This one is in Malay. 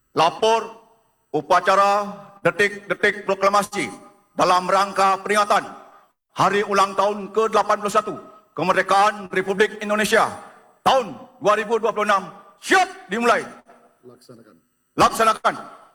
Lapor upacara detik-detik proklamasi dalam rangka peringatan Hari Ulang Tahun ke-81 Kemerdekaan Republik Indonesia tahun 2026 siap dimulai. Laksanakan.